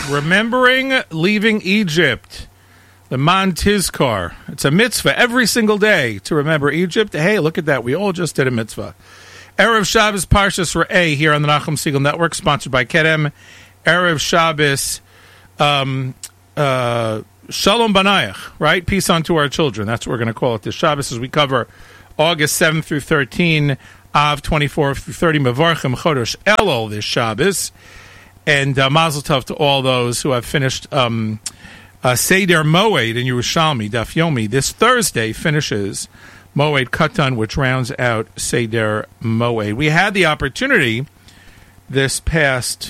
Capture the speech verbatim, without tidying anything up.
remembering leaving Egypt. The Man Tizkar. It's a mitzvah every single day to remember Egypt. Hey, look at that. We all just did a mitzvah. Erev Shabbos Parshas Re'eh here on the Nachum Segal Network, sponsored by Kedem. Erev Shabbos um, uh, Shalom Banayach, right? Peace unto our children. That's what we're going to call it this Shabbos as we cover August seventh through thirteen, Av twenty-four through thirty, Mevarchim Chodesh Elul this Shabbos. And uh, Mazel Tov to all those who have finished um, uh, Seder Moed in Yerushalmi, Daf Yomi. This Thursday finishes Moed Katan, which rounds out Seder Moed. We had the opportunity this past